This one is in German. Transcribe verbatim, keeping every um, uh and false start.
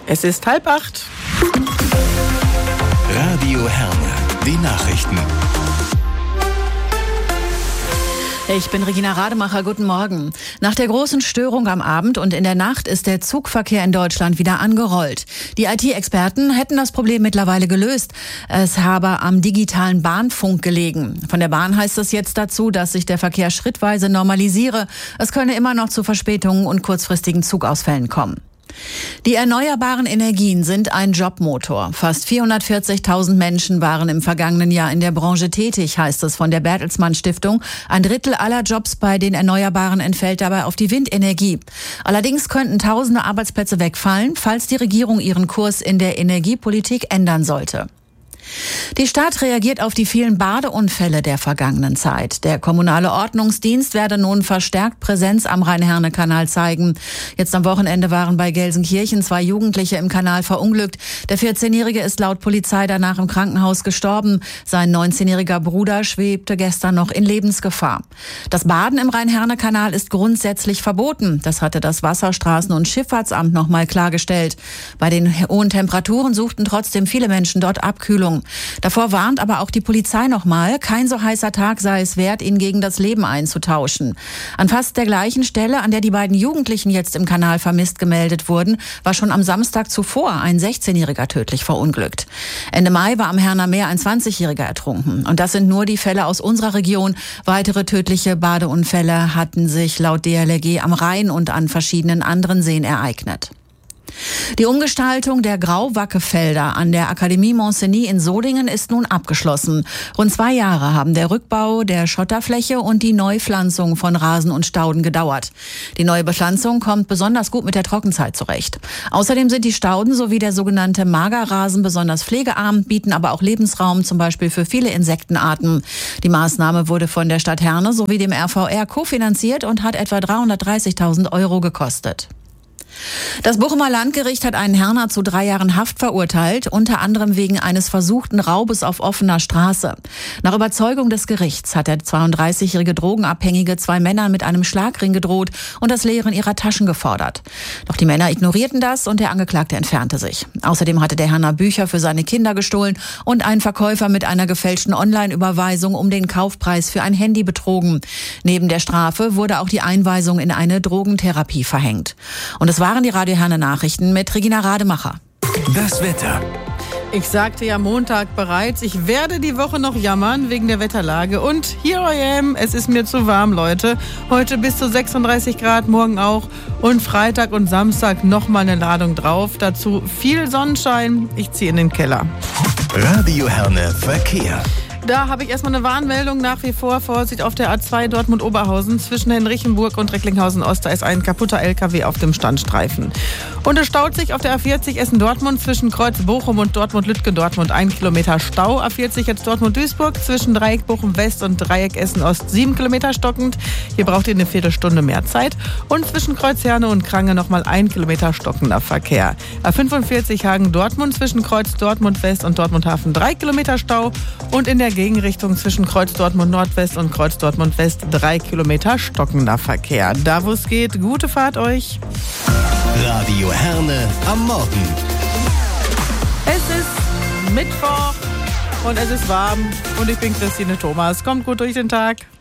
Es ist halb acht. Radio Herne, die Nachrichten. Ich bin Regina Rademacher, guten Morgen. Nach der großen Störung am Abend und in der Nacht ist der Zugverkehr in Deutschland wieder angerollt. Die I T-Experten hätten das Problem mittlerweile gelöst. Es habe am digitalen Bahnfunk gelegen. Von der Bahn heißt es jetzt dazu, dass sich der Verkehr schrittweise normalisiere. Es könne immer noch zu Verspätungen und kurzfristigen Zugausfällen kommen. Die erneuerbaren Energien sind ein Jobmotor. Fast vierhundertvierzigtausend Menschen waren im vergangenen Jahr in der Branche tätig, heißt es von der Bertelsmann Stiftung. Ein Drittel aller Jobs bei den Erneuerbaren entfällt dabei auf die Windenergie. Allerdings könnten tausende Arbeitsplätze wegfallen, falls die Regierung ihren Kurs in der Energiepolitik ändern sollte. Die Stadt reagiert auf die vielen Badeunfälle der vergangenen Zeit. Der kommunale Ordnungsdienst werde nun verstärkt Präsenz am Rhein-Herne-Kanal zeigen. Jetzt am Wochenende waren bei Gelsenkirchen zwei Jugendliche im Kanal verunglückt. Der vierzehnjährige ist laut Polizei danach im Krankenhaus gestorben. Sein neunzehnjähriger Bruder schwebte gestern noch in Lebensgefahr. Das Baden im Rhein-Herne-Kanal ist grundsätzlich verboten. Das hatte das Wasserstraßen- und Schifffahrtsamt noch mal klargestellt. Bei den hohen Temperaturen suchten trotzdem viele Menschen dort Abkühlung. Davor warnt aber auch die Polizei nochmal, kein so heißer Tag sei es wert, ihn gegen das Leben einzutauschen. An fast der gleichen Stelle, an der die beiden Jugendlichen jetzt im Kanal vermisst gemeldet wurden, war schon am Samstag zuvor ein sechzehnjähriger tödlich verunglückt. Ende Mai war am Herner Meer ein zwanzigjähriger ertrunken. Und das sind nur die Fälle aus unserer Region. Weitere tödliche Badeunfälle hatten sich laut D L R G am Rhein und an verschiedenen anderen Seen ereignet. Die Umgestaltung der Grauwackefelder an der Akademie Montcenis in Solingen ist nun abgeschlossen. Rund zwei Jahre haben der Rückbau der Schotterfläche und die Neupflanzung von Rasen und Stauden gedauert. Die neue Bepflanzung kommt besonders gut mit der Trockenzeit zurecht. Außerdem sind die Stauden sowie der sogenannte Magerrasen besonders pflegearm, bieten aber auch Lebensraum, zum Beispiel für viele Insektenarten. Die Maßnahme wurde von der Stadt Herne sowie dem R V R kofinanziert und hat etwa dreihundertdreißigtausend Euro gekostet. Das Bochumer Landgericht hat einen Herner zu drei Jahren Haft verurteilt, unter anderem wegen eines versuchten Raubes auf offener Straße. Nach Überzeugung des Gerichts hat der zweiunddreißigjährige Drogenabhängige zwei Männern mit einem Schlagring gedroht und das Leeren ihrer Taschen gefordert. Doch die Männer ignorierten das und der Angeklagte entfernte sich. Außerdem hatte der Herner Bücher für seine Kinder gestohlen und einen Verkäufer mit einer gefälschten Online-Überweisung um den Kaufpreis für ein Handy betrogen. Neben der Strafe wurde auch die Einweisung in eine Drogentherapie verhängt. Und es waren die Radio Herne Nachrichten mit Regina Rademacher. Das Wetter. Ich sagte ja Montag bereits, ich werde die Woche noch jammern wegen der Wetterlage. Und here I am, es ist mir zu warm, Leute. Heute bis zu sechsunddreißig Grad, morgen auch. Und Freitag und Samstag nochmal eine Ladung drauf. Dazu viel Sonnenschein. Ich ziehe in den Keller. Radio Herne Verkehr. Da habe ich erstmal eine Warnmeldung nach wie vor. Vorsicht auf der A zwei Dortmund-Oberhausen. Zwischen Henrichenburg und Recklinghausen-Ost, da ist ein kaputter L K W auf dem Standstreifen. Und es staut sich auf der A vierzig Essen-Dortmund zwischen Kreuz Bochum und Dortmund-Lütgendortmund. Ein Kilometer Stau. A vierzig jetzt Dortmund-Duisburg zwischen Dreieck Bochum-West und Dreieck Essen-Ost. Sieben Kilometer stockend. Hier braucht ihr eine Viertelstunde mehr Zeit. Und zwischen Kreuz Herne und Krange nochmal ein Kilometer stockender Verkehr. A fünfundvierzig Hagen-Dortmund zwischen Kreuz Dortmund-West und Dortmund-Hafen. Drei Kilometer Stau. Und in der Gegenrichtung zwischen Kreuz Dortmund Nordwest und Kreuz Dortmund West drei Kilometer stockender Verkehr. Da wo es geht, gute Fahrt euch. Radio Herne am Morgen. Es ist Mittwoch und es ist warm und ich bin Christine Thomas. Kommt gut durch den Tag.